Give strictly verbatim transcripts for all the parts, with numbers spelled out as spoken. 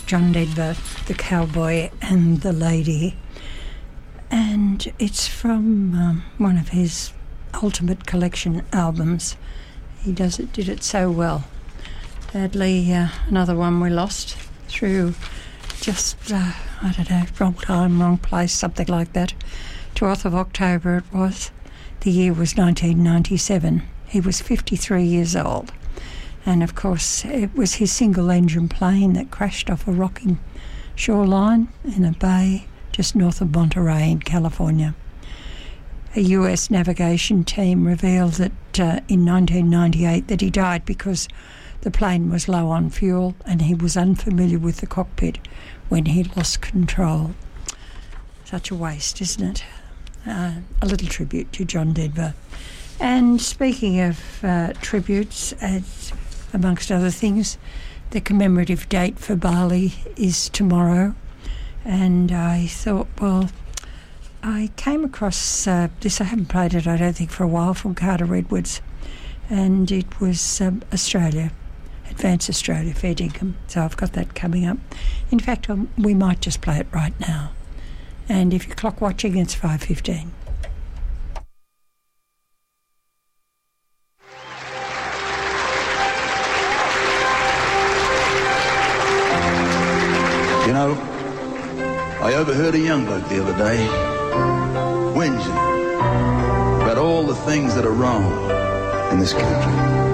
John Denver, The Cowboy and the Lady. And it's from um, one of his Ultimate Collection albums. He does it, did it so well. Sadly, uh, another one we lost through just, uh, I don't know, wrong time, wrong place, something like that. twelfth of October it was. The year was nineteen ninety-seven. He was fifty-three years old. And of course, it was his single-engine plane that crashed off a rocking shoreline in a bay just north of Monterey in California. A U S navigation team revealed that uh, in nineteen ninety-eight that he died because the plane was low on fuel and he was unfamiliar with the cockpit when he lost control. Such a waste, isn't it? Uh, a little tribute to John Denver. And speaking of uh, tributes, as amongst other things, the commemorative date for Bali is tomorrow. And I thought, well, I came across uh, this. I haven't played it, I don't think, for a while, from Carter Redwoods. And it was um, Australia, Advance Australia, fair dinkum. So I've got that coming up. In fact, um, we might just play it right now. And if you're clock watching, it's five fifteen. You know, I overheard a young bloke the other day whinging about all the things that are wrong in this country.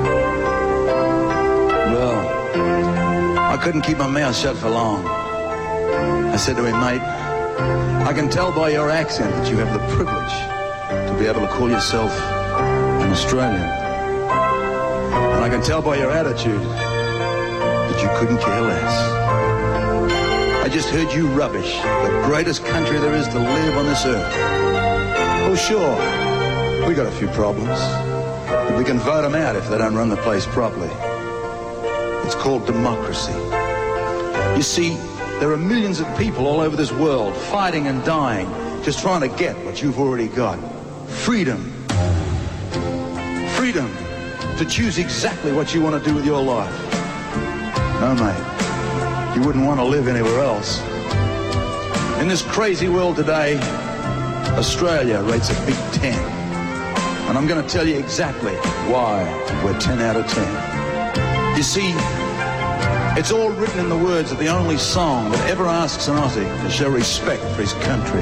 Well, I couldn't keep my mouth shut for long. I said to him, mate, I can tell by your accent that you have the privilege to be able to call yourself an Australian. And I can tell by your attitude that you couldn't care less. I just heard you rubbish the greatest country there is to live on this earth. Oh, sure, we got a few problems, but we can vote them out if they don't run the place properly. It's called democracy. You see, there are millions of people all over this world fighting and dying, just trying to get what you've already got. Freedom. Freedom to choose exactly what you want to do with your life. No, mate. You wouldn't want to live anywhere else. In this crazy world today, Australia rates a big ten. And I'm going to tell you exactly why we're ten out of ten. You see, it's all written in the words of the only song that ever asks an Aussie to show respect for his country.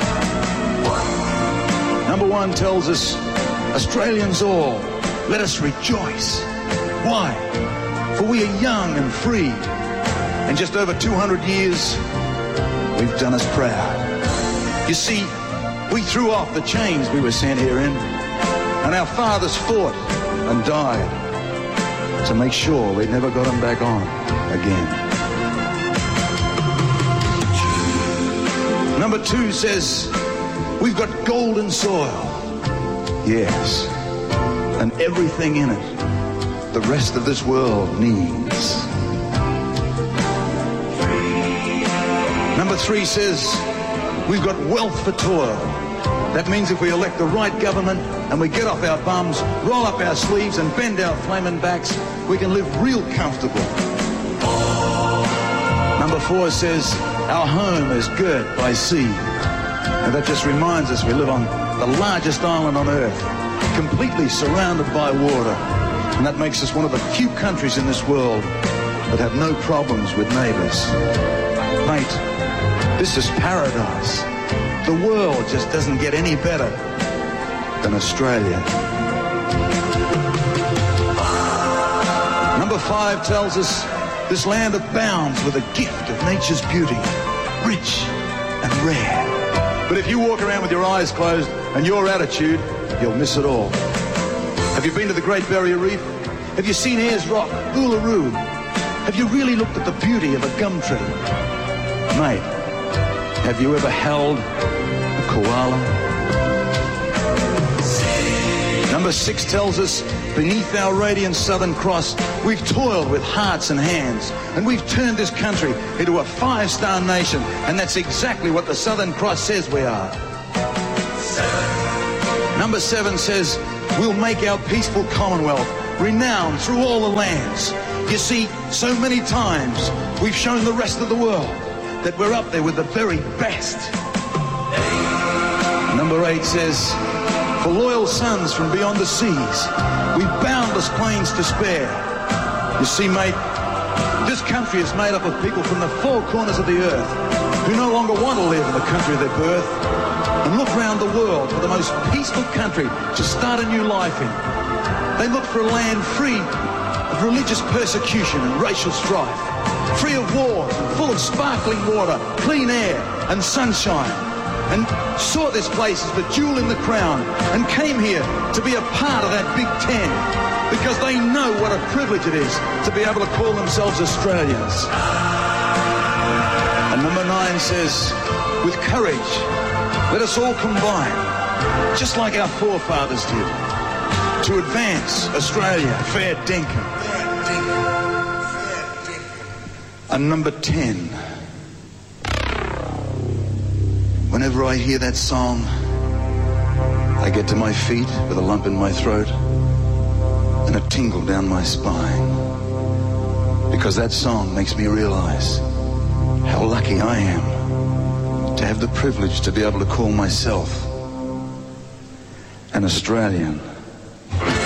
Number one tells us, Australians all, let us rejoice. Why? For we are young and free. In just over two hundred years, we've done us proud. You see, we threw off the chains we were sent here in, and our fathers fought and died to make sure we never got them back on again. Number two says, we've got golden soil. Yes, and everything in it the rest of this world needs. Number three says, we've got wealth for toil. That means if we elect the right government and we get off our bums, roll up our sleeves and bend our flaming backs, we can live real comfortable. Number four says, our home is girt by sea. And that just reminds us we live on the largest island on earth, completely surrounded by water. And that makes us one of the few countries in this world that have no problems with neighbours. Mate, this is paradise. The world just doesn't get any better than Australia. Number five tells us this land abounds with a gift of nature's beauty, rich and rare. But if you walk around with your eyes closed and your attitude, you'll miss it all. Have you been to the Great Barrier Reef? Have you seen Ayers Rock, Uluru? Have you really looked at the beauty of a gum tree? Mate, have you ever held a koala? Number six tells us, beneath our radiant Southern Cross, we've toiled with hearts and hands, and we've turned this country into a five-star nation, and that's exactly what the Southern Cross says we are. Seven. Number seven says, we'll make our peaceful Commonwealth renowned through all the lands. You see, so many times we've shown the rest of the world that we're up there with the very best. Number eight says, for loyal sons from beyond the seas, we've boundless plains to spare. You see, mate, this country is made up of people from the four corners of the earth who no longer want to live in the country of their birth and look round the world for the most peaceful country to start a new life in. They look for a land free of religious persecution and racial strife, free of wars and full of sparkling water, clean air and sunshine, and saw this place as the jewel in the crown and came here to be a part of that Big Ten because they know what a privilege it is to be able to call themselves Australians. And number nine says, with courage, let us all combine, just like our forefathers did, to advance Australia, fair dinkum. And number ten, whenever I hear that song, I get to my feet with a lump in my throat and a tingle down my spine, because that song makes me realize how lucky I am to have the privilege to be able to call myself an Australian.